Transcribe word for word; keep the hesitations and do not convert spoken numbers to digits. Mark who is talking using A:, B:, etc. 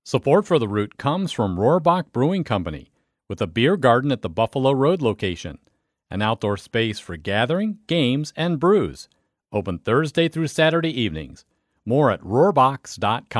A: Support for the Root comes from Rohrbach Brewing Company, with a beer garden at the Buffalo Road location, an outdoor space for gathering, games, and brews. Open Thursday through Saturday evenings. More at rohrbachs dot com.